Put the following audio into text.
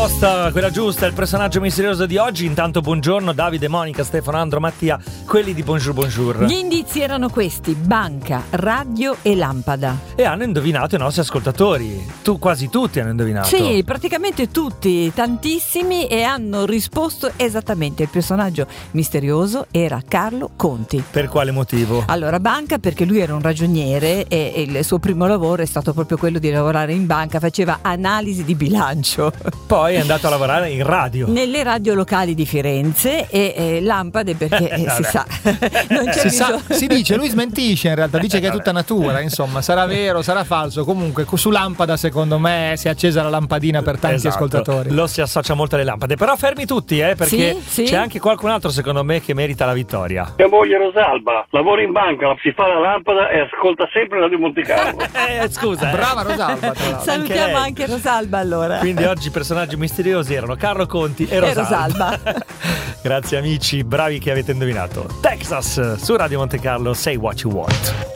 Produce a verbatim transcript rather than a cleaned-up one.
risposta, quella giusta, il personaggio misterioso di oggi. Intanto buongiorno Davide, Monica, Stefano, Andro, Mattia, quelli di Bonjour Bonjour. Gli indizi erano questi: banca, radio e lampada. E hanno indovinato i nostri ascoltatori. Tu, quasi tutti hanno indovinato. Sì, praticamente tutti, tantissimi, e hanno risposto esattamente. Il personaggio misterioso era Carlo Conti. Per quale motivo? Allora, banca perché lui era un ragioniere e, e il suo primo lavoro è stato proprio quello di lavorare in banca, faceva analisi di bilancio. Poi è andato a lavorare in radio. Nelle radio locali di Firenze. E, e lampade perché eh, si sa, non c'è si, bisogno. sa si dice, lui smentisce in realtà, dice che è tutta natura, insomma, sarà vero, sarà falso. Comunque su lampada secondo me si è accesa la lampadina per tanti esatto. ascoltatori. Lo si associa molto alle lampade. Però fermi tutti, eh, perché sì, sì. c'è anche qualcun altro secondo me che merita la vittoria. Mia moglie Rosalba lavora in banca, si fa la lampada e ascolta sempre Radio Monte Carlo. eh, scusa. Brava Rosalba, tra l'altro. Salutiamo anche, anche Rosalba allora. Quindi oggi i personaggi misteriosi erano Carlo Conti e Rosalba. E Rosalba. Grazie amici, bravi che avete indovinato. Texas su Radio Monte Carlo, Say What You Want.